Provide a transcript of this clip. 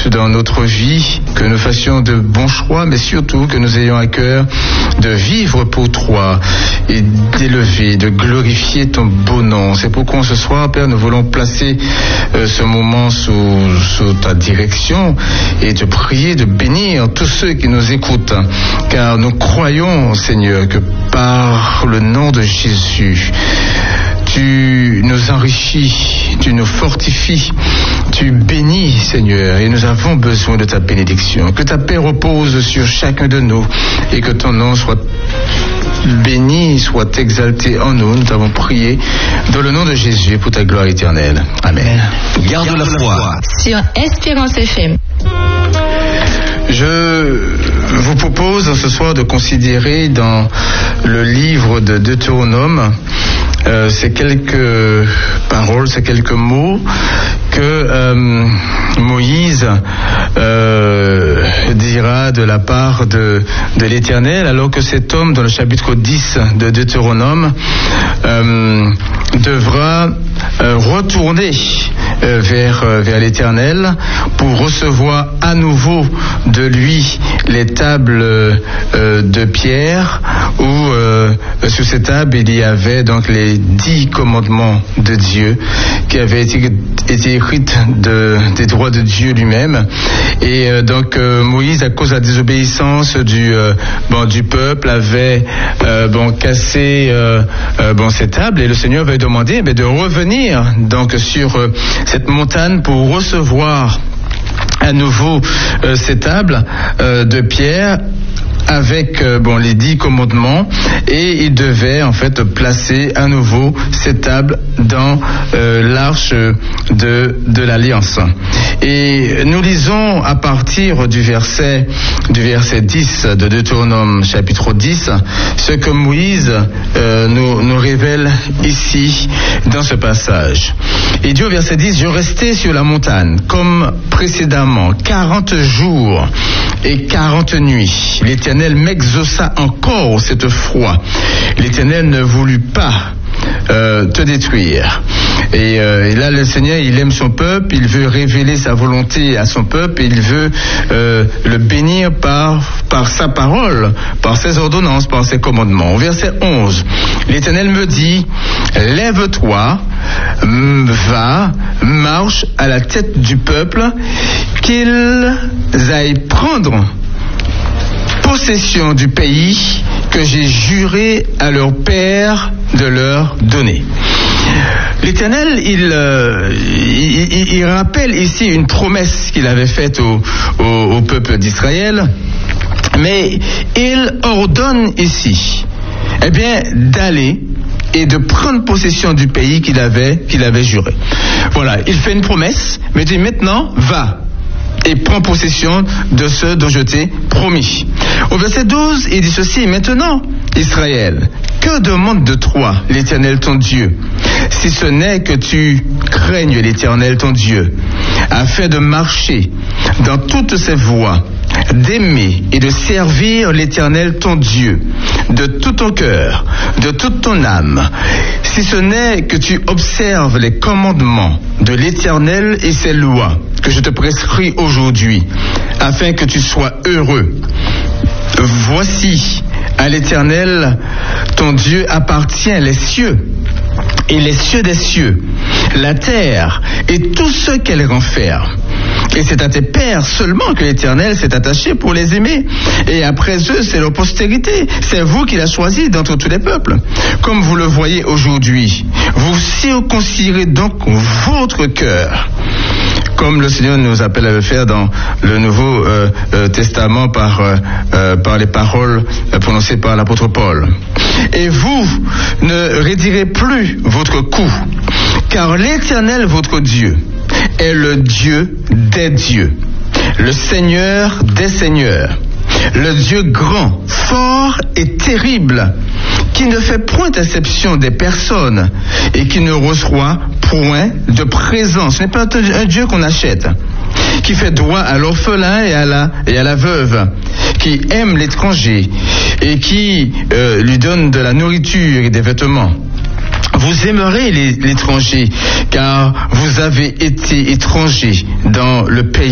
dans notre vie, que nous fassions de bons choix, mais surtout que nous ayons à cœur de vivre pour toi et d'élever, de glorifier ton beau nom. C'est pourquoi ce soir, Père, nous voulons placer ce moment sous ta direction et te prier de bénir tous ceux qui nous écoutent, car nous croyons, Seigneur, que par le nom de Jésus, tu nous enrichis, tu nous fortifies, tu bénis, Seigneur, et nous avons besoin de ta bénédiction. Que ta paix repose sur chacun de nous et que ton nom soit béni, soit exalté en nous. Nous t'avons prié dans le nom de Jésus pour ta gloire éternelle. Amen. Garde la foi sur Espérance FM. Je vous propose ce soir de considérer dans le livre de Deutéronome ces quelques paroles, ces quelques mots que Moïse dira de la part de l'Éternel, alors que cet homme, dans le chapitre 10 de Deutéronome, devra retourner vers l'Éternel pour recevoir à nouveau de lui les tables de pierre, où sur ces tables il y avait donc les 10 commandements de Dieu qui avaient été écrites des droits de Dieu lui-même. Et donc Moïse, à cause de la désobéissance du peuple, avait cassé ces tables, et le Seigneur va lui demander de revenir donc sur cette montagne pour recevoir à nouveau ces tables de pierre avec les 10 commandements, et il devait en fait placer à nouveau ces tables dans l'arche de l'Alliance. Et nous lisons à partir du verset 10 de Deutéronome chapitre 10 ce que Moïse nous révèle ici dans ce passage. Il dit au verset 10: je restai sur la montagne comme précédemment 40 jours et 40 nuits. L'Éternel m'exauça encore cette fois. L'Éternel ne voulut pas te détruire. Et là, le Seigneur, il aime son peuple, il veut révéler sa volonté à son peuple, il veut le bénir par sa parole, par ses ordonnances, par ses commandements. Au verset 11, l'Éternel me dit: lève-toi, va, marche à la tête du peuple, qu'ils aillent prendre possession du pays que j'ai juré à leur père de leur donner. L'Éternel, il rappelle ici une promesse qu'il avait faite au peuple d'Israël, mais il ordonne ici, d'aller et de prendre possession du pays qu'il avait juré. Voilà, il fait une promesse, mais dit maintenant, va et prends possession de ce dont je t'ai promis. Au verset 12, il dit ceci: maintenant, Israël, que demande de toi l'Éternel ton Dieu, si ce n'est que tu craignes l'Éternel ton Dieu, afin de marcher dans toutes ses voies, d'aimer et de servir l'Éternel ton Dieu de tout ton cœur, de toute ton âme, si ce n'est que tu observes les commandements de l'Éternel et ses lois que je te prescris aujourd'hui, afin que tu sois heureux. Voici, à l'Éternel ton Dieu appartient les cieux et les cieux des cieux, la terre et tout ce qu'elle renferme. Et c'est à tes pères seulement que l'Éternel s'est attaché pour les aimer. Et après eux, c'est leur postérité. C'est vous qui l'avez choisi d'entre tous les peuples. Comme vous le voyez aujourd'hui, vous circoncirez donc votre cœur, comme le Seigneur nous appelle à le faire dans le Nouveau Testament par les paroles prononcées par l'apôtre Paul. Et vous ne raidirez plus votre cou, car l'Éternel, votre Dieu, est le Dieu des dieux, le Seigneur des seigneurs, le Dieu grand, fort et terrible, qui ne fait point exception des personnes et qui ne reçoit point de présent. Ce n'est pas un Dieu qu'on achète, qui fait droit à l'orphelin et à la veuve, qui aime l'étranger et qui lui donne de la nourriture et des vêtements. Vous aimerez l'étranger, car vous avez été étrangers dans le pays